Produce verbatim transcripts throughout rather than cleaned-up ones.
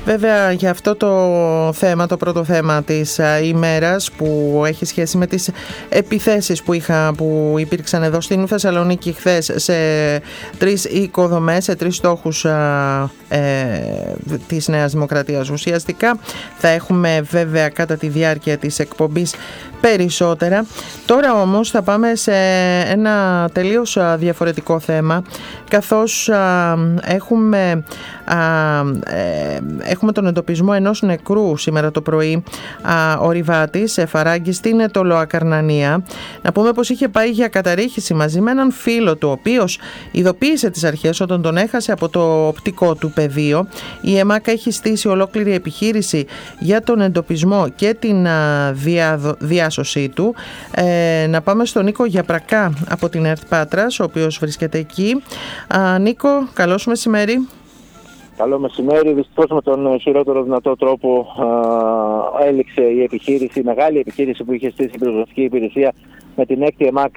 Βέβαια, για αυτό το θέμα, το πρώτο θέμα της ημέρας που έχει σχέση με τις επιθέσεις που, είχα, που υπήρξαν εδώ στην Θεσσαλονίκη χθες σε τρεις οικοδομές, σε τρεις στόχους ε, της Νέας Δημοκρατίας ουσιαστικά. Θα έχουμε βέβαια κατά τη διάρκεια της εκπομπής περισσότερα. Τώρα όμως θα πάμε σε ένα τελείως διαφορετικό θέμα, καθώς α, έχουμε, α, ε, έχουμε τον εντοπισμό ενός νεκρού σήμερα το πρωί, α, ορειβάτη σε Φαράγγι στην Τολοακαρνανία. Να πούμε πως είχε πάει για καταρρίχηση μαζί με έναν φίλο του, ο οποίος ειδοποίησε τις αρχές όταν τον έχασε από το οπτικό του πεδίο. Η ΕΜΑΚ έχει στήσει ολόκληρη επιχείρηση για τον εντοπισμό και την α, δια, διάσωσή του. Ε, να πάμε στον Νίκο Γιαπρακά από την ΕΡΤ Πάτρας, ο οποίος βρίσκεται εκεί. Α, Νίκο, καλώς μεσημέρι. Καλό μεσημέρι. Δυστυχώς με τον χειρότερο δυνατό τρόπο α, έληξε η επιχείρηση, η μεγάλη επιχείρηση που είχε στήσει η πυροσβεστική υπηρεσία με την έκτη ΕΜΑΚ.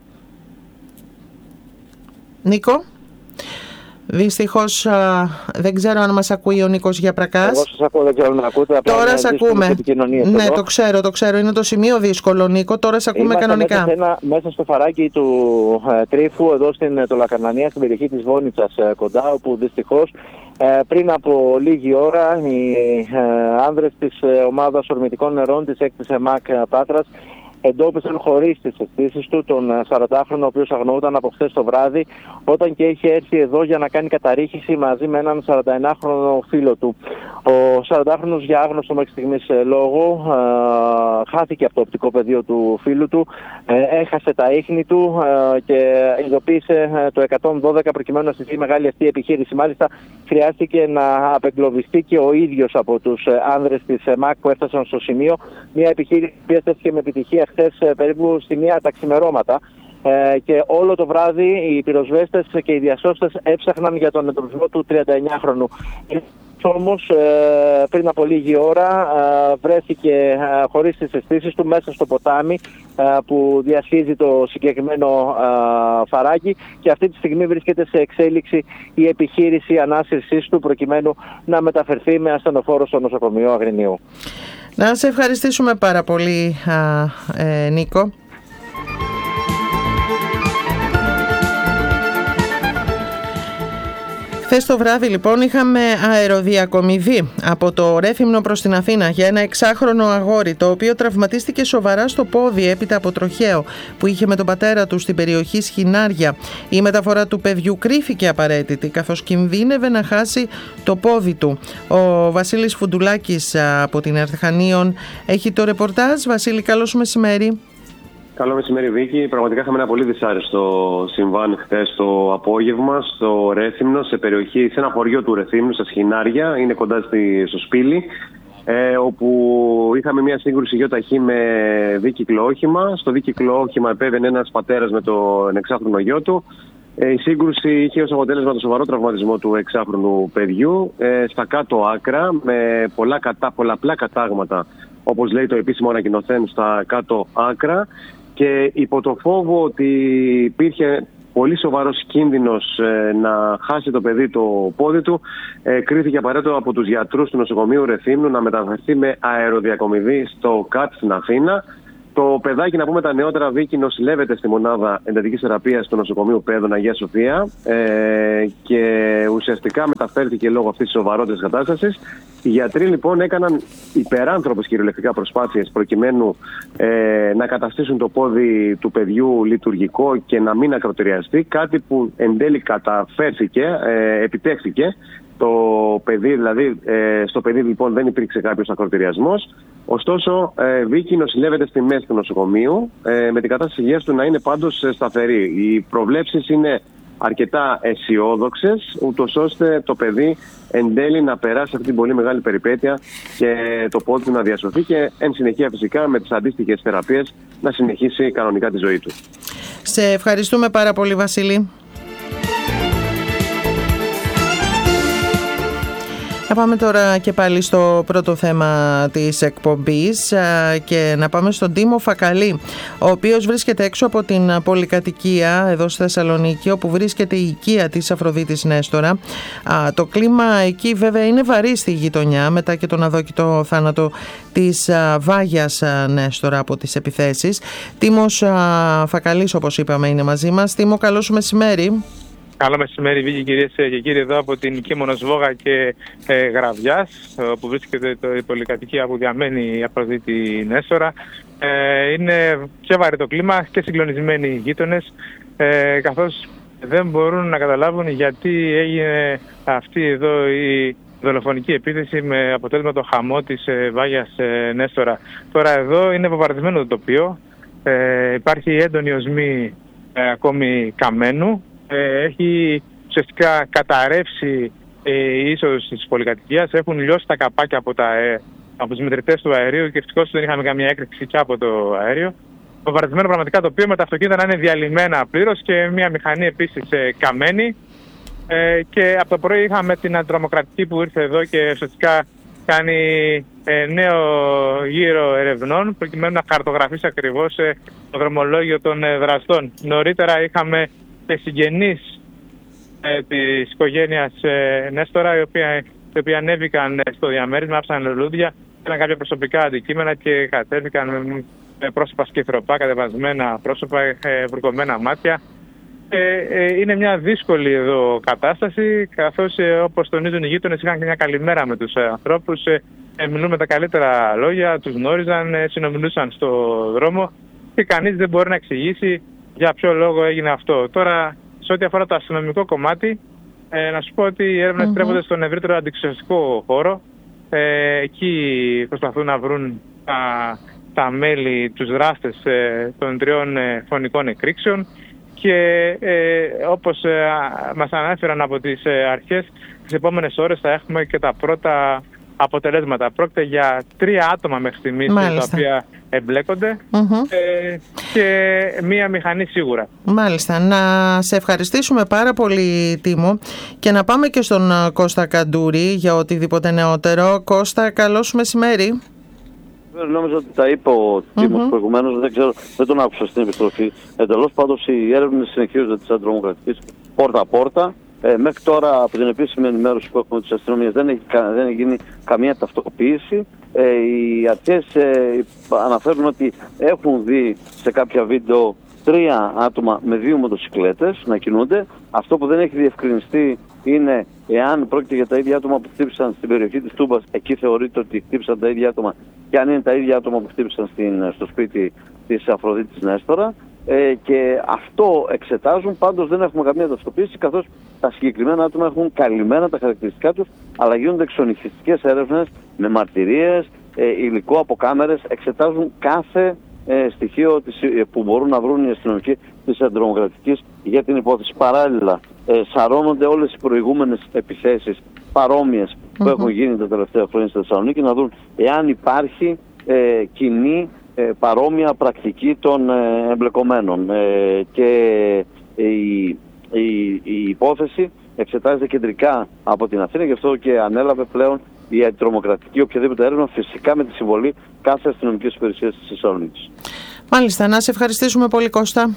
Νίκο, δυστυχώς α, δεν ξέρω αν μας ακούει ο Νίκος Γιαπρακάς. Εγώ σας ακούω, δεν ξέρω αν ακούτε. Τώρα σε ακούμε. Ναι, εδώ. το ξέρω, το ξέρω. Είναι το σημείο δύσκολο, Νίκο. Τώρα σε ακούμε Είμαστε κανονικά. Μέσα, ένα, μέσα στο Φαράγγι του ε, Τρίφου, εδώ στην Τολοακαρνανία, στην περιοχή της Βόνιτσας ε, κοντά, όπου δυστυχώς ε, πριν από λίγη ώρα οι ε, άνδρες της ε, ομάδας ορμητικών νερών της έκτης ΕΜΑΚ Πάτρας εντόπισαν χωρίς τις αισθήσεις του τον σαραντάχρονο, ο οποίος αγνοούταν από χθες το βράδυ, όταν και είχε έρθει εδώ για να κάνει καταρρίχηση μαζί με έναν σαρανταενάχρονο φίλο του. Ο σαραντάχρονος, για άγνωστο μέχρι στιγμής λόγο, ε, χάθηκε από το οπτικό πεδίο του φίλου του, ε, έχασε τα ίχνη του ε, και ειδοποίησε το εκατόν δώδεκα προκειμένου να στηθεί μεγάλη αυτή επιχείρηση. Μάλιστα, χρειάστηκε να απεγκλωβιστεί και ο ίδιος από τους άνδρες της ΕΜΑΚ που έφτασαν στο σημείο. Μια επιχείρηση που στέφθηκε με επιτυχία χθες περίπου στη μία τα ξημερώματα. Ε, και όλο το βράδυ οι πυροσβέστες και οι διασώστες έψαχναν για τον εντοπισμό του τριανταεννιάχρονου. Όμως ε, πριν από λίγη ώρα ε, βρέθηκε ε, χωρίς τις αισθήσεις του μέσα στο ποτάμι ε, που διασχίζει το συγκεκριμένο ε, Φαράγγι, και αυτή τη στιγμή βρίσκεται σε εξέλιξη η επιχείρηση ανάσυρσής του προκειμένου να μεταφερθεί με ασθενοφόρο στο νοσοκομείο Αγρινίου. Να σε ευχαριστήσουμε πάρα πολύ, α, ε, Νίκο. Χθες το βράδυ λοιπόν είχαμε αεροδιακομιδή από το Ρέθυμνο προς την Αθήνα για ένα εξάχρονο αγόρι, το οποίο τραυματίστηκε σοβαρά στο πόδι έπειτα από τροχαίο που είχε με τον πατέρα του στην περιοχή Σχοινάρια. Η μεταφορά του παιδιού κρίθηκε απαραίτητη, καθώς κινδύνευε να χάσει το πόδι του. Ο Βασίλης Φουντουλάκης από την ΕΡΤ Χανίων έχει το ρεπορτάζ. Βασίλη, καλώς μεσημέρι. Καλό μεσημέρι, Βίκη. Πραγματικά είχαμε ένα πολύ δυσάρεστο συμβάν χθες το απόγευμα στο Ρέθυμνο, σε περιοχή, σε ένα χωριό του Ρεθύμνου, στα Σχοινάρια, είναι κοντά στη, στο Σπήλι, ε, όπου είχαμε μια σύγκρουση γιο-ταχύ με δίκυκλο όχημα. Στο δίκυκλο όχημα επέβαινε ένας πατέρας με τον εξάχρονο γιο του. Ε, η σύγκρουση είχε ως αποτέλεσμα το σοβαρό τραυματισμό του εξάχρονου παιδιού ε, στα κάτω άκρα, με πολλά κατα, πολλαπλά κατάγματα, όπως λέει το επίσημο ανακοινωθέν, στα κάτω άκρα. Και υπό το φόβο ότι υπήρχε πολύ σοβαρός κίνδυνος ε, να χάσει το παιδί το πόδι του, ε, κρίθηκε απαραίτητο από τους γιατρούς του νοσοκομείου Ρεθύμνου να μεταφερθεί με αεροδιακομιδή στο ΚΑΤ στην Αθήνα. Το παιδάκι, να πούμε τα νεότερα, Βίκη, νοσηλεύεται στη μονάδα εντατικής θεραπείας του νοσοκομείου Πέδων Αγία Σοφία ε, και ουσιαστικά μεταφέρθηκε λόγω αυτής της σοβαρότητας κατάστασης. Οι γιατροί λοιπόν έκαναν υπεράνθρωπες κυριολεκτικά προσπάθειες προκειμένου ε, να καταστήσουν το πόδι του παιδιού λειτουργικό και να μην ακροτηριαστεί, κάτι που εν τέλει καταφέρθηκε, ε, επιτέχθηκε. Το παιδί, δηλαδή, ε, στο παιδί λοιπόν δεν υπήρξε κάποιος ακροτηριασμός. Ωστόσο, ε, Βίκη νοσηλεύεται στη μέση του νοσοκομείου, ε, με την κατάσταση υγείας του να είναι πάντως σταθερή. Οι προβλέψεις είναι αρκετά αισιόδοξες, ούτως ώστε το παιδί εν τέλει να περάσει αυτή την πολύ μεγάλη περιπέτεια και το πόδι του να διασωθεί και εν συνεχεία φυσικά με τις αντίστοιχες θεραπείες να συνεχίσει κανονικά τη ζωή του. Σε ευχαριστούμε πάρα πολύ, Βασίλη. Να πάμε τώρα και πάλι στο πρώτο θέμα της εκπομπής και να πάμε στον Τίμο Φακαλή, ο οποίος βρίσκεται έξω από την πολυκατοικία εδώ στη Θεσσαλονίκη, όπου βρίσκεται η οικία της Αφροδίτης Νέστορα. Το κλίμα εκεί βέβαια είναι βαρύ στη γειτονιά μετά και τον αδόκητο θάνατο της Βάγιας Νέστορα από τις επιθέσεις. Τίμος Φακαλής, όπως είπαμε, είναι μαζί μας. Τίμο, καλό σου μεσημέρι. Καλό μεσημέρι, Βίκη, κυρίες και κύριοι, εδώ από την Κίμωνος Βόγα και ε, Γραβιάς, όπου βρίσκεται το, η πολυκατοικία που διαμένει η Αφροδίτη Νέστορα. Ε, είναι πιο βαρύ το κλίμα και συγκλονισμένοι οι γείτονες, ε, καθώς δεν μπορούν να καταλάβουν γιατί έγινε αυτή εδώ η δολοφονική επίθεση με αποτέλεσμα το χαμό της ε, Βάγιας ε, Νέστορα. Τώρα εδώ είναι βομβαρδισμένο το τοπίο, ε, υπάρχει έντονη οσμή ε, ακόμη καμένου. Ε, έχει ουσιαστικά καταρρεύσει ε, η είσοδος της πολυκατοικίας, έχουν λιώσει τα καπάκια από, τα, ε, από τους μετρητές του αερίου και ευτυχώς δεν είχαμε καμία έκρηξη και από το αέριο. Βομβαρδισμένο πραγματικά το οποίο με τα αυτοκίνητα να είναι διαλυμένα πλήρως και μια μηχανή επίσης ε, καμένη. Ε, και από το πρωί είχαμε την αντιτρομοκρατική που ήρθε εδώ και ουσιαστικά κάνει ε, νέο γύρο ερευνών προκειμένου να χαρτογραφήσει ακριβώς ε, το δρομολόγιο των ε, δραστών. Νωρίτερα είχαμε και συγγενείς ε, της οικογένειας ε, Νέστορα, οι οποίοι ανέβηκαν ε, στο διαμέρισμα, άφησαν λουλούδια, έκαναν κάποια προσωπικά αντικείμενα και κατέβηκαν με, με πρόσωπα σκυθροπά, κατεβασμένα πρόσωπα, ε, βουρκωμένα μάτια. Ε, ε, είναι μια δύσκολη εδώ κατάσταση, καθώς ε, όπως τονίζουν οι γείτονες είχαν και μια καλημέρα με τους ε, ανθρώπους, ε, ε, μιλούν με τα καλύτερα λόγια, τους γνώριζαν, ε, συνομιλούσαν στο δρόμο και κανείς δεν μπορεί να εξηγήσει για ποιο λόγο έγινε αυτό. Τώρα, σε ό,τι αφορά το αστυνομικό κομμάτι, ε, να σου πω ότι οι έρευνες mm-hmm. τρέφονται στον ευρύτερο αντιξιαστικό χώρο. Ε, εκεί προσπαθούν να βρουν τα, τα μέλη, τους δράστες ε, των τριών ε, φωνικών εκρήξεων και ε, όπως ε, μας ανέφεραν από τις ε, αρχές, τις επόμενες ώρες θα έχουμε και τα πρώτα αποτελέσματα. Πρόκειται για τρία άτομα μέχρι στιγμής τα οποία εμπλέκονται mm-hmm. ε, και μία μηχανή σίγουρα. Μάλιστα. Να σε ευχαριστήσουμε πάρα πολύ, Τίμο, και να πάμε και στον Κώστα Καντούρη για οτιδήποτε νεότερο. Κώστα, καλό σου μεσημέρι. Νόμιζα ότι τα είπε ο Τίμος mm-hmm. προηγουμένως, δεν ξέρω, δεν τον άκουσα στην επιστροφή. Εντελώς πάντως οι έρευνες συνεχίζονται της αντιτρομοκρατικής πόρτα-πόρτα. Ε, μέχρι τώρα από την επίσημη ενημέρωση που έχουμε της αστυνομίας δεν έχει, δεν έχει γίνει καμία ταυτοποίηση. Ε, οι αρχές ε, αναφέρουν ότι έχουν δει σε κάποια βίντεο τρία άτομα με δύο μοτοσικλέτες να κινούνται. Αυτό που δεν έχει διευκρινιστεί είναι εάν πρόκειται για τα ίδια άτομα που χτύπησαν στην περιοχή της Τούμπας. Εκεί θεωρείται ότι χτύπησαν τα ίδια άτομα, και αν είναι τα ίδια άτομα που χτύπησαν στην, στο σπίτι της Αφροδίτης Νέστορα. Ε, και αυτό εξετάζουν, πάντως δεν έχουμε καμία ταυτοποίηση, καθώς τα συγκεκριμένα άτομα έχουν καλυμμένα τα χαρακτηριστικά τους, αλλά γίνονται εξονυχιστικές έρευνες με μαρτυρίες, ε, υλικό από κάμερες, εξετάζουν κάθε ε, στοιχείο της, ε, που μπορούν να βρουν οι αστυνομικοί της αντιτρομοκρατικής για την υπόθεση. Παράλληλα, ε, σαρώνονται όλες οι προηγούμενες επιθέσεις παρόμοιες που mm-hmm. έχουν γίνει τα τελευταία χρόνια στη Θεσσαλονίκη, να δουν εάν υπάρχει ε, κοινή Ε, παρόμοια πρακτική των ε, εμπλεκομένων ε, και η, η, η υπόθεση εξετάζεται κεντρικά από την Αθήνα, γι' αυτό και ανέλαβε πλέον η αντιτρομοκρατική οποιαδήποτε έρευνα, φυσικά με τη συμβολή κάθε αστυνομικής υπηρεσίας της Θεσσαλονίκης. Μάλιστα, να σε ευχαριστήσουμε πολύ, Κώστα.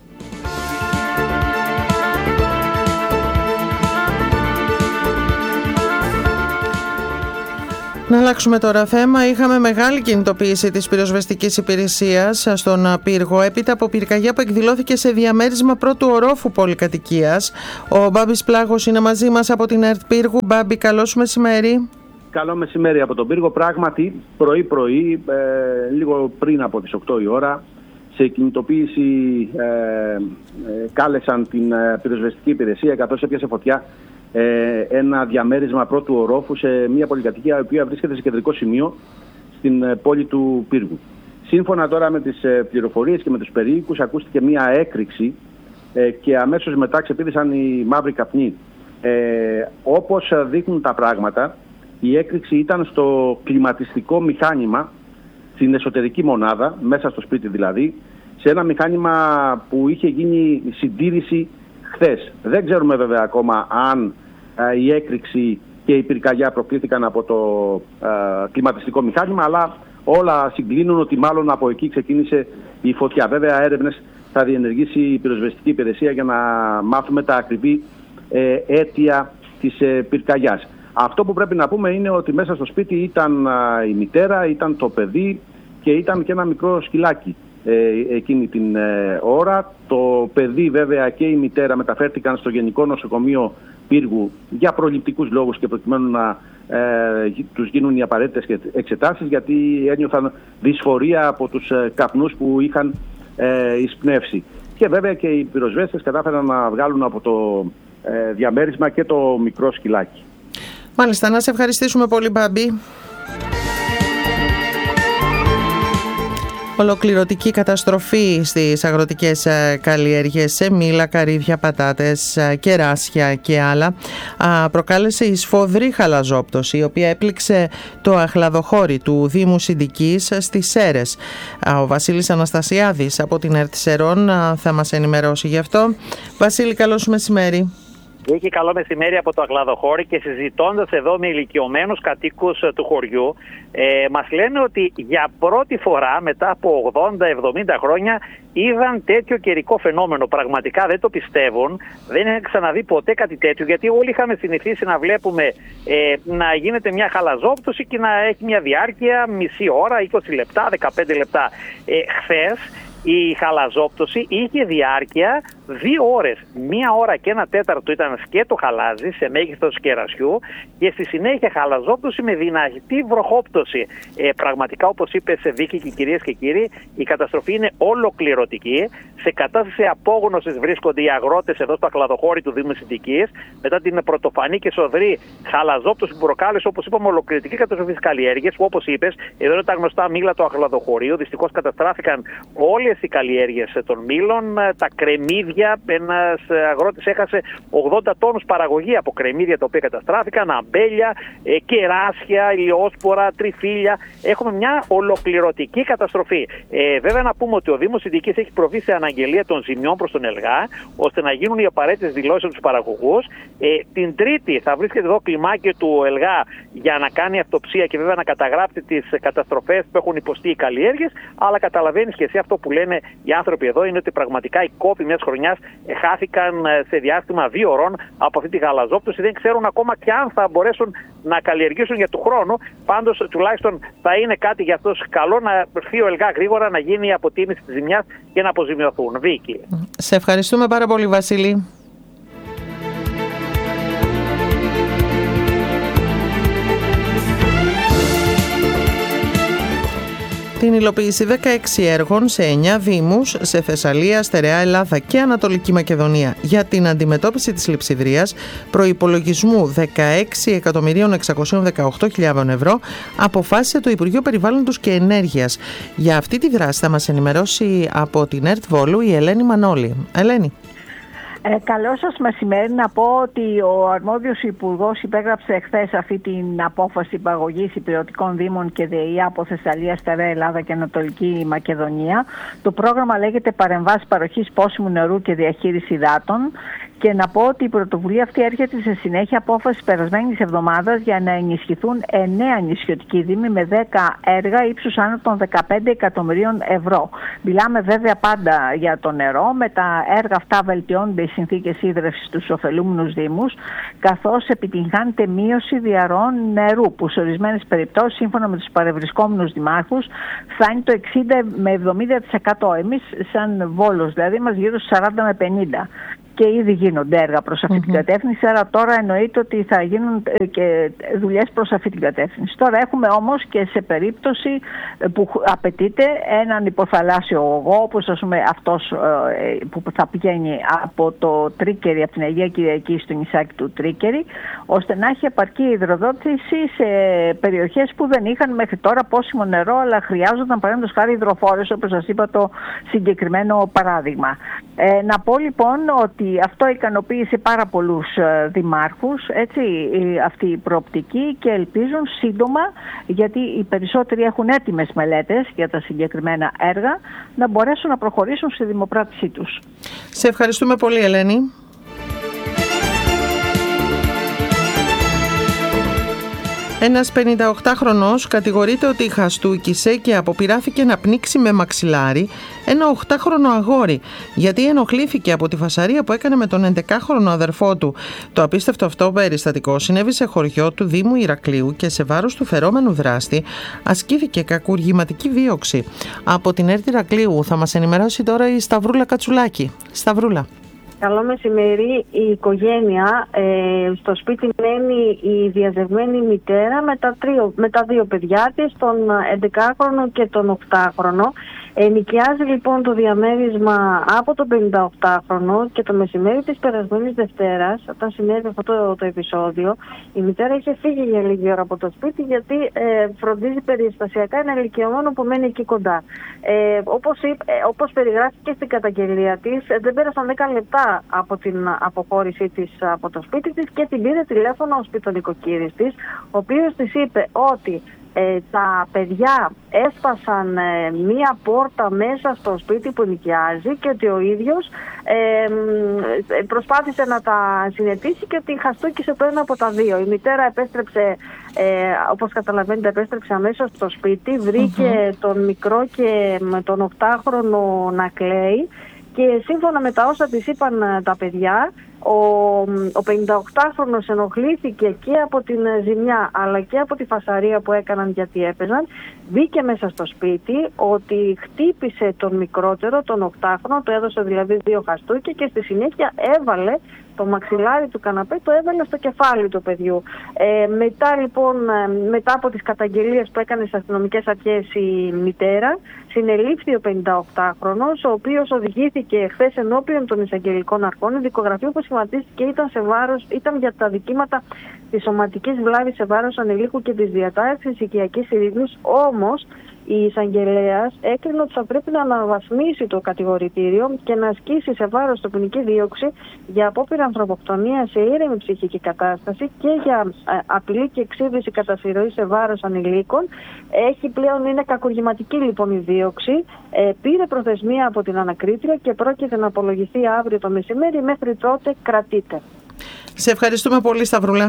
Να αλλάξουμε τώρα θέμα. Είχαμε μεγάλη κινητοποίηση της πυροσβεστικής υπηρεσίας στον πύργο έπειτα από πυρκαγιά που εκδηλώθηκε σε διαμέρισμα πρώτου ορόφου πολυκατοικίας. Ο Μπάμπης Πλάγος είναι μαζί μας από την ΕΡΤ Πύργου. Μπάμπη, καλό σου μεσημέρι. Καλό μεσημέρι από τον πύργο. Πράγματι, πρωί-πρωί, ε, λίγο πριν από τις οκτώ η ώρα, σε κινητοποίηση ε, ε, κάλεσαν την ε, πυροσβεστική υπηρεσία, καθώς έπιασε φωτιά ένα διαμέρισμα πρώτου ορόφου σε μια πολυκατοικία η οποία βρίσκεται σε κεντρικό σημείο στην πόλη του Πύργου. Σύμφωνα τώρα με τις πληροφορίες και με τους περίοικους, ακούστηκε μια έκρηξη και αμέσως μετά ξεπήδησαν οι μαύροι καπνοί. Ε, όπως δείχνουν τα πράγματα, η έκρηξη ήταν στο κλιματιστικό μηχάνημα, στην εσωτερική μονάδα, μέσα στο σπίτι δηλαδή, σε ένα μηχάνημα που είχε γίνει συντήρηση χθες. Δεν ξέρουμε βέβαια ακόμα αν η έκρηξη και η πυρκαγιά προκλήθηκαν από το ε, κλιματιστικό μηχάνημα, αλλά όλα συγκλίνουν ότι μάλλον από εκεί ξεκίνησε η φωτιά. Βέβαια, έρευνες θα διενεργήσει η πυροσβεστική υπηρεσία για να μάθουμε τα ακριβή ε, αίτια της ε, πυρκαγιάς. Αυτό που πρέπει να πούμε είναι ότι μέσα στο σπίτι ήταν ε, η μητέρα, ήταν το παιδί και ήταν και ένα μικρό σκυλάκι ε, εκείνη την ε, ώρα. Το παιδί βέβαια και η μητέρα μεταφέρθηκαν στο Γενικό Νοσοκομείο Πύργου για προληπτικούς λόγους και προκειμένου να ε, τους γίνουν οι απαραίτητες εξετάσεις, γιατί ένιωθαν δυσφορία από τους ε, καπνούς που είχαν ε, εισπνεύσει. Και βέβαια και οι πυροσβέστες κατάφεραν να βγάλουν από το ε, διαμέρισμα και το μικρό σκυλάκι. Μάλιστα, να σε ευχαριστήσουμε πολύ, Μπάμπη. Ολοκληρωτική καταστροφή στις αγροτικές καλλιέργειες σε μήλα, καρύδια, πατάτες, κεράσια και άλλα προκάλεσε η σφοδρή χαλαζόπτωση, η οποία έπληξε το αχλαδοχώρι του Δήμου Συντικής στις Σέρρες. Ο Βασίλης Αναστασιάδης από την ΕΡΤ Σερών θα μας ενημερώσει γι' αυτό. Βασίλη, καλό σου μεσημέρι. Είχε καλό μεσημέρι από το Αχλαδοχώρι και συζητώντας εδώ με ηλικιωμένους κατοίκους του χωριού, ε, μας λένε ότι για πρώτη φορά μετά από ογδόντα εβδομήντα χρόνια είδαν τέτοιο καιρικό φαινόμενο. Πραγματικά δεν το πιστεύουν, δεν είχαν ξαναδεί ποτέ κάτι τέτοιο, γιατί όλοι είχαμε συνηθίσει να βλέπουμε ε, να γίνεται μια χαλαζόπτωση και να έχει μια διάρκεια μισή ώρα, είκοσι λεπτά, δεκαπέντε λεπτά. Ε, χθες η χαλαζόπτωση είχε διάρκεια δύο ώρες. Μία ώρα και ένα τέταρτο ήταν σκέτο χαλάζι σε μέγεθος κερασιού και στη συνέχεια χαλαζόπτωση με δυνατή βροχόπτωση. Ε, πραγματικά, όπως είπε σε Βίκη και κυρίες και κύριοι, η καταστροφή είναι ολοκληρωτική. Σε κατάσταση απόγνωσης βρίσκονται οι αγρότες εδώ στο Αχλαδοχώρι του Δήμου Συντικής μετά την πρωτοφανή και σοδρή χαλαζόπτωση που προκάλεσε, όπως είπαμε, ολοκληρωτική καταστροφή στις καλλιέργειες. Που, όπως είπες, εδώ είναι τα γνωστά μήλα του Αχλαδοχωρίου. Δυστυχώς καταστράφηκαν όλες οι καλλιέργειες των μήλων, τα κρεμμύδια. Ένας αγρότης έχασε ογδόντα τόνους παραγωγή από κρεμμύδια τα οποία καταστράφηκαν, αμπέλια, ε, κεράσια, ηλιόσπορα, τριφύλια. Έχουμε μια ολοκληρωτική καταστροφή. Ε, βέβαια, να πούμε ότι ο Δήμος Συντικής έχει προβεί σε αναγγελία των ζημιών προς τον ΕΛΓΑ, ώστε να γίνουν οι απαραίτητες δηλώσεις από τους παραγωγούς. Ε, την Τρίτη θα βρίσκεται εδώ κλιμάκιο του ΕΛΓΑ για να κάνει αυτοψία και βέβαια να καταγράψει τις καταστροφές που έχουν υποστεί οι καλλιέργειες. Αλλά καταλαβαίνεις και εσύ, αυτό που λένε οι άνθρωποι εδώ είναι ότι πραγματικά οι κόποι μιας χρονιάς χάθηκαν σε διάστημα δύο ώρων από αυτή τη γαλαζόπτωση. Δεν ξέρουν ακόμα και αν θα μπορέσουν να καλλιεργήσουν για του χρόνου. Πάντως, τουλάχιστον θα είναι κάτι για αυτός καλό να έρθει ο ΕΛΓΑ γρήγορα να γίνει η αποτίμηση της ζημιάς και να αποζημιωθούν. Βίκη. Σε ευχαριστούμε πάρα πολύ, Βασίλη. Την υλοποίηση δεκαέξι έργων σε εννιά δήμους σε Θεσσαλία, Στερεά Ελλάδα και Ανατολική Μακεδονία για την αντιμετώπιση της λειψιδρίας προϋπολογισμού δεκαέξι εκατομμυρίων εξακόσιες δεκαοκτώ χιλιάδες ευρώ αποφάσισε το Υπουργείο Περιβάλλοντος και Ενέργειας. Για αυτή τη δράση θα μας ενημερώσει από την ΕΡΤ Βόλου η Ελένη Μανώλη. Ελένη. Ε, καλό σας μεσημέρι. Να πω ότι ο αρμόδιος υπουργός υπέγραψε χθες αυτή την απόφαση παραγωγής υπηρετικών δήμων και ΔΕΗ από Θεσσαλία, Στερεά Ελλάδα και Ανατολική Μακεδονία. Το πρόγραμμα λέγεται Παρεμβάσεις Παροχής Πόσιμου Νερού και Διαχείριση Υδάτων. Και να πω ότι η πρωτοβουλία αυτή έρχεται σε συνέχεια απόφαση περασμένης εβδομάδας για να ενισχυθούν εννέα νησιωτικοί δήμοι με δέκα έργα ύψους άνω των δεκαπέντε εκατομμυρίων ευρώ. Μιλάμε βέβαια πάντα για το νερό. Με τα έργα αυτά βελτιώνονται οι συνθήκες ίδρευσης στους ωφελούμενους δήμους, καθώς επιτυγχάνεται μείωση διαρροών νερού, που σε ορισμένες περιπτώσεις, σύμφωνα με τους παρευρισκόμενους δημάρχους, φτάνει το εξήντα με εβδομήντα τοις εκατό. Εμείς, σαν Βόλος, δηλαδή, μας γύρω στους σαράντα με πενήντα. Και ήδη γίνονται έργα προς αυτή mm-hmm. την κατεύθυνση, άρα τώρα εννοείται ότι θα γίνουν και δουλειές προς αυτή την κατεύθυνση. Τώρα έχουμε όμως και σε περίπτωση που απαιτείται έναν υποθαλάσσιο ογό, όπως ας πούμε αυτός που θα πηγαίνει από το Τρίκερι, από την Αγία Κυριακή στο νησάκι του Τρίκερι, ώστε να έχει επαρκή υδροδότηση σε περιοχές που δεν είχαν μέχρι τώρα πόσιμο νερό, αλλά χρειάζονταν παραδείγματος χάρη υδροφόρες, όπως σας είπα το συγκεκριμένο παράδειγμα. Ε, να πω λοιπόν ότι αυτό ικανοποίησε πάρα πολλούς δημάρχους, έτσι, αυτή η προοπτική, και ελπίζουν σύντομα, γιατί οι περισσότεροι έχουν έτοιμες μελέτες για τα συγκεκριμένα έργα, να μπορέσουν να προχωρήσουν στη δημοπράτησή τους. Σε ευχαριστούμε πολύ, Ελένη. Ένας πενηνταοκτάχρονος κατηγορείται ότι χαστούκισε και αποπειράθηκε να πνίξει με μαξιλάρι ένα οκτάχρονο αγόρι, γιατί ενοχλήθηκε από τη φασαρία που έκανε με τον ενδεκάχρονο αδερφό του. Το απίστευτο αυτό περιστατικό συνέβη σε χωριό του Δήμου Ηρακλείου και σε βάρος του φερόμενου δράστη ασκήθηκε κακουργηματική δίωξη. Από την ΕΡΤ Ηρακλείου θα μας ενημερώσει τώρα η Σταυρούλα Κατσουλάκη. Σταυρούλα. Καλό μεσημέρι. Η οικογένεια ε, στο σπίτι μένει η διαζευμένη μητέρα με τα, τρίο, με τα δύο παιδιά της, τον ενδεκάχρονο και τον οκτάχρονο. Ενοικιάζει λοιπόν το διαμέρισμα από τον πενηνταοκτάχρονο και το μεσημέρι της περασμένης Δευτέρας, όταν συνέβη αυτό το, το επεισόδιο, η μητέρα είχε φύγει για λίγη ώρα από το σπίτι γιατί ε, φροντίζει περιστασιακά ένα ηλικιωμένο που μένει εκεί κοντά. Ε, όπως, ε, όπως περιγράφηκε στην καταγγελία της, ε, δεν πέρασαν δέκα λεπτά από την αποχώρησή της από το σπίτι της και την πήρε τηλέφωνο ο σπιτονοικοκύρης της, ο οποίος της είπε ότι Ε, τα παιδιά έσπασαν ε, μία πόρτα μέσα στο σπίτι που νοικιάζει και ότι ο ίδιος ε, ε, προσπάθησε να τα συνετίσει και ότι χαστούκισε το ένα από τα δύο. Η μητέρα επέστρεψε, ε, όπως καταλαβαίνετε, επέστρεψε αμέσως στο σπίτι, βρήκε mm-hmm. τον μικρό και τον οκτάχρονο να κλαίει και σύμφωνα με τα όσα της είπαν τα παιδιά, Ο, ο πενηνταοκτάχρονος ενοχλήθηκε και από την ζημιά αλλά και από τη φασαρία που έκαναν γιατί έπαιζαν. Μπήκε μέσα στο σπίτι, ότι χτύπησε τον μικρότερο, τον οκτάχρονο, το έδωσε δηλαδή δύο χαστούκια και στη συνέχεια έβαλε το μαξιλάρι του καναπέ, το έβαλε στο κεφάλι του παιδιού. Ε, μετά λοιπόν, μετά από τις καταγγελίες που έκανε στις αστυνομικές αρχές η μητέρα, συνελήφθη ο πενηνταοκτάχρονος, ο οποίος οδηγήθηκε χθες ενώπιον των εισαγγελικών αρχών. Η δικογραφία που σχηματίστηκε ήταν, σε βάρος, ήταν για τα δικήματα της σωματικής βλάβης σε βάρος ανηλίκου και της διατάραξης οικιακής ειρήνης. Όμως η εισαγγελέας έκρινε ότι θα πρέπει να αναβαθμίσει το κατηγορητήριο και να ασκήσει σε βάρος το ποινική δίωξη για απόπειρα ανθρωποκτονία σε ήρεμη ψυχική κατάσταση και για ε, απειλή και εξίδηση κατά συρροή σε βάρος ανηλίκων. Έχει πλέον, είναι κακουργηματική λοιπόν η δίωξη. Ε, πήρε προθεσμία από την ανακρίτρια και πρόκειται να απολογηθεί αύριο το μεσημέρι. Μέχρι τότε κρατείται. Σε ευχαριστούμε πολύ, Σταυρούλα.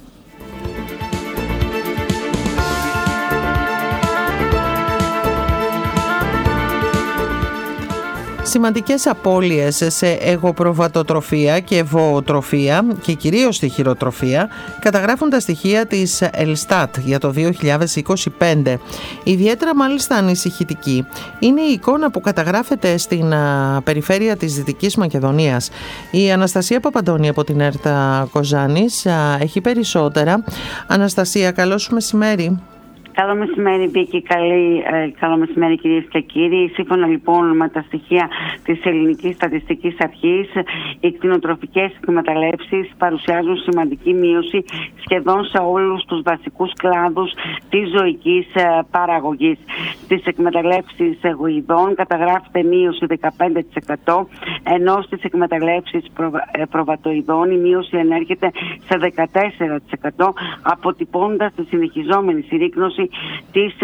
Σημαντικές απώλειες σε εγωπροβατοτροφία και βοοτροφία και κυρίως στη χειροτροφία καταγράφουν τα στοιχεία της Ελστάτ για το δύο χιλιάδες είκοσι πέντε. Ιδιαίτερα μάλιστα ανησυχητική είναι η εικόνα που καταγράφεται στην α, περιφέρεια της Δυτικής Μακεδονίας. Η Αναστασία Παπαντώνη από την ΕΡΤ Κοζάνης α, έχει περισσότερα. Αναστασία, καλό σου μεσημέρι. Καλό μεσημέρι, Βίκη. Καλή, ε, καλό μεσημέρι, κυρίες και κύριοι. Σύμφωνα λοιπόν με τα στοιχεία της Ελληνικής Στατιστικής Αρχής, οι κτηνοτροφικές εκμεταλλεύσεις παρουσιάζουν σημαντική μείωση σχεδόν σε όλους τους βασικούς κλάδους της ζωικής ε, παραγωγής. Στις εκμεταλλεύσεις εγωιδών καταγράφεται μείωση δεκαπέντε τοις εκατό, ενώ στις εκμεταλλεύσεις προ, ε, προβατοειδών η μείωση ενέρχεται σε δεκατέσσερα τοις εκατό, αποτυπώνοντας τη συνεχιζόμενη συρρίκνωση της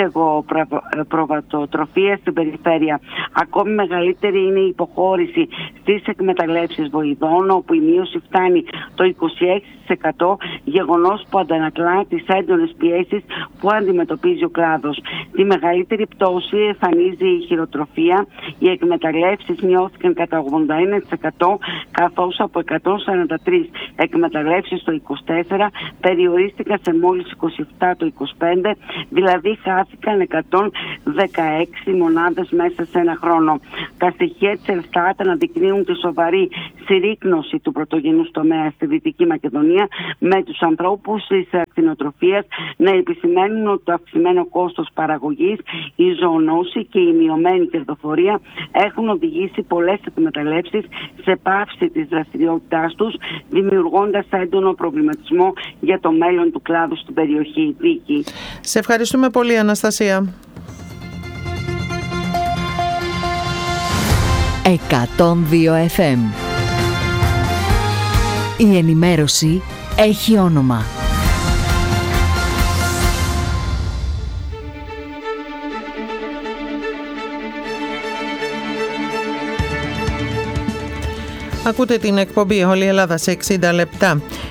εγωπροβατοτροφίας στην περιφέρεια. Ακόμη μεγαλύτερη είναι η υποχώρηση στις εκμεταλλεύσεις βοηδών, όπου η μείωση φτάνει το είκοσι έξι τοις εκατό, γεγονός που αντανακλά τις έντονες πιέσεις που αντιμετωπίζει ο κλάδος. Τη μεγαλύτερη πτώση εμφανίζει η χειροτροφία. Οι εκμεταλλεύσεις μειώθηκαν κατά ογδόντα ένα τοις εκατό, καθώς από εκατόν σαράντα τρεις εκμεταλλεύσεις το είκοσι τέσσερα περιορίστηκαν σε μόλις είκοσι επτά το είκοσι πέντε, δηλαδή χάθηκαν εκατόν δεκαέξι μονάδες μέσα σε ένα χρόνο. Τα στοιχεία της Ελστάτ αναδεικνύουν τη σοβαρή συρρίκνωση του πρωτογενούς τομέα στη Δυτική Μακεδονία, με τους ανθρώπους της κτηνοτροφίας να επισημαίνουν ότι το αυξημένο κόστος παραγωγής, η ζωονόση και η μειωμένη κερδοφορία έχουν οδηγήσει πολλές εκμεταλλεύσεις σε πάυση της δραστηριότητάς τους, δημιουργώντας έντονο προβληματισμό για το μέλλον του κλάδου στην περιοχή. Βίκη. Σε ευχαριστούμε πολύ, Αναστασία. εκατόν δύο εφ εμ. Η ενημέρωση έχει όνομα. Ακούτε την εκπομπή Όλη η Ελλάδα σε εξήντα λεπτά.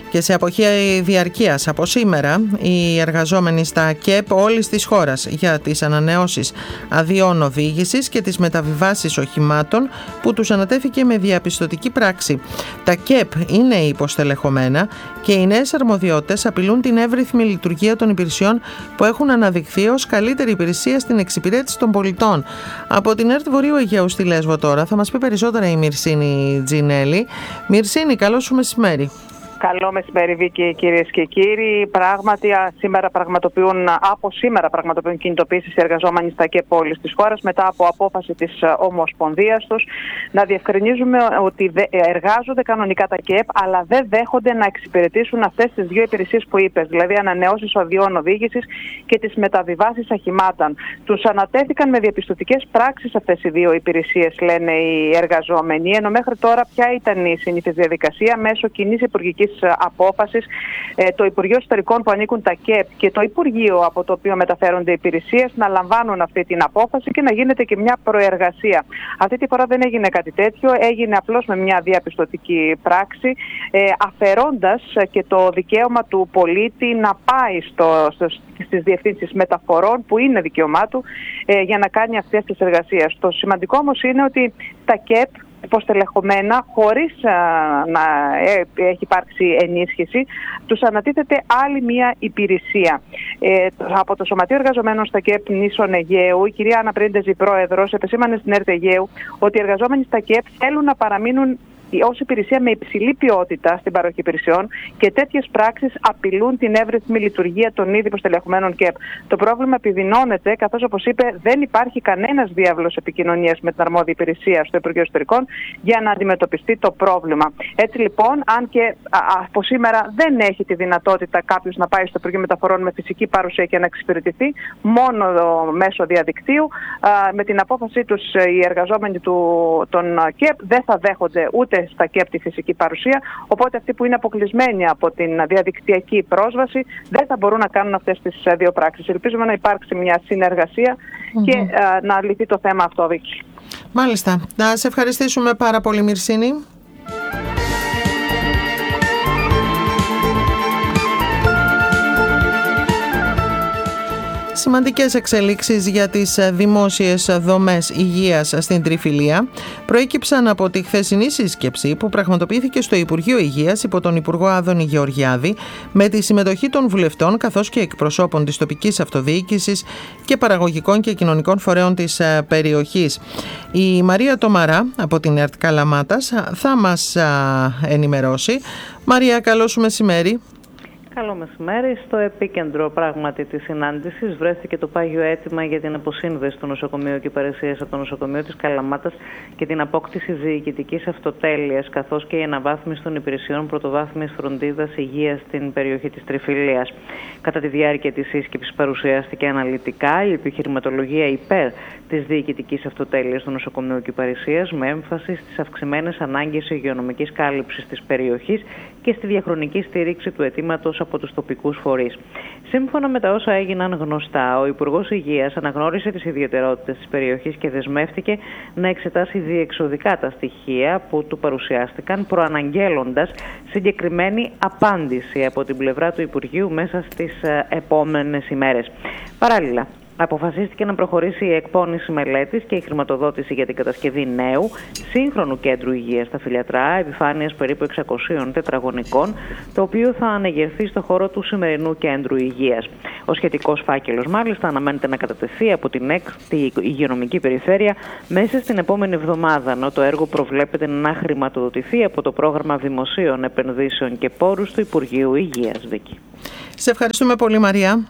Και σε αποχή διαρκείας από σήμερα, οι εργαζόμενοι στα ΚΕΠ όλης της χώρας για τις ανανεώσεις αδειών οδήγησης και τις μεταβιβάσεις οχημάτων που τους ανατέθηκε με διαπιστωτική πράξη. Τα ΚΕΠ είναι υποστελεχωμένα και οι νέες αρμοδιότητες απειλούν την εύρυθμη λειτουργία των υπηρεσιών που έχουν αναδειχθεί ως καλύτερη υπηρεσία στην εξυπηρέτηση των πολιτών. Από την ΕΡΤ Βορείου Αιγαίου στη Λέσβο τώρα θα μας πει περισσότερα η Μυρσίνη Τζινέλη. Μυρσίνη, καλό σου μεσημέρι. Καλό μεσημέρι, Βίκη, κυρίες και κύριοι. Πράγματι, σήμερα πραγματοποιούν, από σήμερα πραγματοποιούν κινητοποίησεις οι εργαζόμενοι στα ΚΕΠ όλης της χώρας μετά από απόφαση της Ομοσπονδίας τους. Να διευκρινίζουμε ότι εργάζονται κανονικά τα ΚΕΠ, αλλά δεν δέχονται να εξυπηρετήσουν αυτές τις δύο υπηρεσίες που είπες, δηλαδή ανανεώσεις οδειών οδήγησης και τις μεταβιβάσεις αχημάτων. Τους ανατέθηκαν με διαπιστωτικές πράξεις αυτές οι δύο υπηρεσίες, λένε οι εργαζόμενοι, ενώ μέχρι τώρα ποια ήταν η συνήθις διαδικασία μέσω κοινής υπουργικής απόφασης, το Υπουργείο Εσωτερικών που ανήκουν τα ΚΕΠ και το Υπουργείο από το οποίο μεταφέρονται οι υπηρεσίες να λαμβάνουν αυτή την απόφαση και να γίνεται και μια προεργασία. Αυτή τη φορά δεν έγινε κάτι τέτοιο, έγινε απλώς με μια διαπιστωτική πράξη, ε, αφαιρώντας και το δικαίωμα του πολίτη να πάει στο, στο, στις διευθύνσεις μεταφορών που είναι δικαίωμά του ε, για να κάνει αυτές τις εργασίες. Το σημαντικό όμως είναι ότι τα ΚΕΠ υποστελεχωμένα, χωρίς α, να ε, έχει υπάρξει ενίσχυση, τους ανατίθεται άλλη μία υπηρεσία. Ε, από το Σωματείο Εργαζομένων στα ΚΕΠ Νήσων Αιγαίου, η κυρία Άννα Πρίντεζη, πρόεδρος, επεσήμανε στην ΕΡΤ Αιγαίου ότι οι εργαζόμενοι στα ΚΕΠ θέλουν να παραμείνουν ως υπηρεσία με υψηλή ποιότητα στην παροχή υπηρεσιών και τέτοιες πράξεις απειλούν την εύρυθμη λειτουργία των ήδη υποστελεχωμένων ΚΕΠ. Το πρόβλημα επιδεινώνεται, καθώς, όπως είπε, δεν υπάρχει κανένας διάβλος επικοινωνίας με την αρμόδια υπηρεσία στο Υπουργείο Εσωτερικών για να αντιμετωπιστεί το πρόβλημα. Έτσι λοιπόν, αν και α, από σήμερα δεν έχει τη δυνατότητα κάποιος να πάει στο Υπουργείο Μεταφορών με φυσική παρουσία και να εξυπηρετηθεί μόνο μέσω διαδικτύου, α, με την απόφασή τους οι εργαζόμενοι του, των ΚΕΠ δεν θα δέχονται ούτε στα ΚΕΠ τη φυσική παρουσία, οπότε αυτοί που είναι αποκλεισμένοι από την διαδικτυακή πρόσβαση δεν θα μπορούν να κάνουν αυτές τις δύο πράξεις. Ελπίζουμε να υπάρξει μια συνεργασία mm-hmm. και α, να λυθεί το θέμα αυτό, Βίκη. Μάλιστα. Να σε ευχαριστήσουμε πάρα πολύ, Μυρσίνη. Σημαντικές εξελίξεις για τις δημόσιες δομές υγείας στην Τριφυλία προέκυψαν από τη χθεσινή σύσκεψη που πραγματοποιήθηκε στο Υπουργείο Υγείας υπό τον Υπουργό Άδωνη Γεωργιάδη με τη συμμετοχή των βουλευτών καθώς και εκπροσώπων της τοπικής αυτοδιοίκησης και παραγωγικών και κοινωνικών φορέων της περιοχής. Η Μαρία Τομαρά από την ΕΡΤ Καλαμάτας θα μας ενημερώσει. Μαρία, καλό σου μεσημέρι. Καλό μεσημέρι. Στο επίκεντρο πράγματι της συνάντησης βρέθηκε το πάγιο αίτημα για την αποσύνδεση του νοσοκομείου και υπηρεσίας από το νοσοκομείο της Καλαμάτας και την απόκτηση διοικητικής αυτοτέλειας, καθώς και η αναβάθμιση των υπηρεσιών πρωτοβάθμιας φροντίδας υγείας στην περιοχή της Τριφυλίας. Κατά τη διάρκεια της σύσκεψης παρουσιάστηκε αναλυτικά η επιχειρηματολογία υπέρ της διοικητικής αυτοτέλειας του νοσοκομείου και υπηρεσίας, με έμφαση στις αυξημένες ανάγκες υγειονομικής κάλυψης της περιοχής και στη διαχρονική στήριξη του αιτήματος από τους τοπικούς φορείς. Σύμφωνα με τα όσα έγιναν γνωστά, ο Υπουργός Υγείας αναγνώρισε τις ιδιαιτερότητες της περιοχής και δεσμεύτηκε να εξετάσει διεξοδικά τα στοιχεία που του παρουσιάστηκαν, προαναγγέλλοντας συγκεκριμένη απάντηση από την πλευρά του Υπουργείου μέσα στις επόμενες ημέρες. Παράλληλα, αποφασίστηκε να προχωρήσει η εκπόνηση μελέτης και η χρηματοδότηση για την κατασκευή νέου σύγχρονου κέντρου υγείας στα Φιλιατρά, επιφάνειας περίπου εξακοσίων τετραγωνικών, το οποίο θα ανεγερθεί στο χώρο του σημερινού κέντρου υγείας. Ο σχετικός φάκελος, μάλιστα, αναμένεται να κατατεθεί από την έκτη υγειονομική περιφέρεια μέσα στην επόμενη εβδομάδα, ενώ το έργο προβλέπεται να χρηματοδοτηθεί από το πρόγραμμα Δημοσίων Επενδύσεων και Πόρους του Υπουργείου Υγείας. Βίκη. Σε ευχαριστούμε πολύ, Μαρία.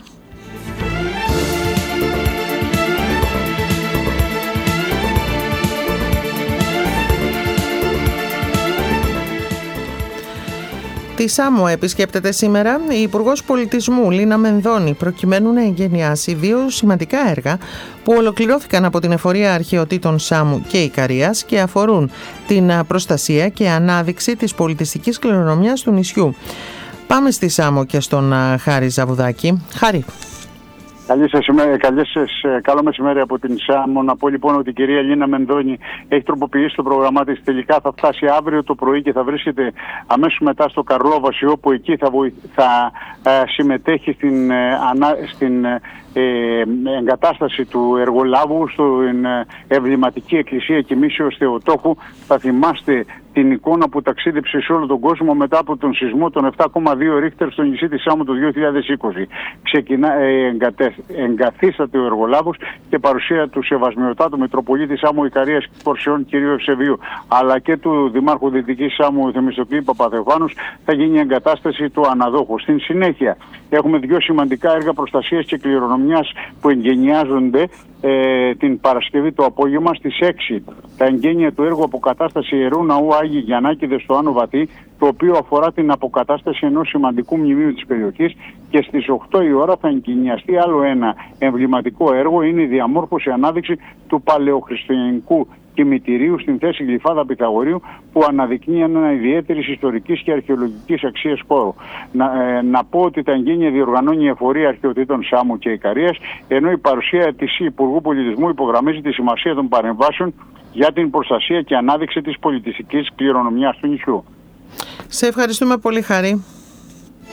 Τη Σάμο επισκέπτεται σήμερα η Υπουργός Πολιτισμού Λίνα Μενδώνη προκειμένου να εγκαινιάσει δύο σημαντικά έργα που ολοκληρώθηκαν από την Εφορία Αρχαιοτήτων Σάμου και Ικαρίας και αφορούν την προστασία και ανάδειξη της πολιτιστικής κληρονομιάς του νησιού. Πάμε στη Σάμο και στον Χάρη Ζαβουδάκη. Χάρη. Καλή σας, καλή σας, καλό μεσημέρι από την Σάμο. Να πω λοιπόν ότι η κυρία Λίνα Μενδώνη έχει τροποποιήσει το πρόγραμμά της. Τελικά θα φτάσει αύριο το πρωί και θα βρίσκεται αμέσως μετά στο Καρλόβαση, όπου εκεί θα, βοη... θα ε, συμμετέχει στην, ε, ανα... στην ε, εγκατάσταση του εργολάβου στην ε, εμβληματική εκκλησία Κοιμήσεως Θεοτόκου. Θα θυμάστε την εικόνα που ταξίδεψε σε όλο τον κόσμο μετά από τον σεισμό των επτά κόμμα δύο ρίχτερ στο νησί της Σάμου το δύο χιλιάδες είκοσι. Ξεκινά, ε, εγκατε, εγκαθίσταται ο εργολάβος και παρουσία του Σεβασμιωτάτου Μητροπολίτη Σάμου Ικαρίας και Πορσιών κ. Ευσεβίου, αλλά και του Δημάρχου Δυτικής Σάμου Θεμιστοκλή Παπαθεοφάνους, θα γίνει η εγκατάσταση του αναδόχου. Στην συνέχεια έχουμε δύο σημαντικά έργα προστασίας και κληρονομιάς που εγκαινιάζονται Ε, την Παρασκευή το απόγευμα στις έξι. Τα εγγένεια του έργου αποκατάσταση Ιερού Ναού Άγιοι Γιαννάκηδες στο Άνω Βατή, το οποίο αφορά την αποκατάσταση ενός σημαντικού μνημείου της περιοχής, και στις οκτώ η ώρα θα εγκαινιαστεί άλλο ένα εμβληματικό έργο, είναι η διαμόρφωση ανάδειξη του παλαιοχριστιανικού κημητηρίου στην θέση Γλυφάδα Πυθαγορείου, που αναδεικνύει ένα ιδιαίτερης ιστορικής και αρχαιολογικής αξίας χώρο. Να, ε, να πω ότι τα εγγένεια διοργανώνει η Εφορία Αρχαιοτήτων Σάμου και Ικαρίας, ενώ η παρουσία της Υπουργού Πολιτισμού υπογραμμίζει τη σημασία των παρεμβάσεων για την προστασία και ανάδειξη της πολιτιστικής κληρονομιάς του νησιού. Σε ευχαριστούμε πολύ, Χαρή.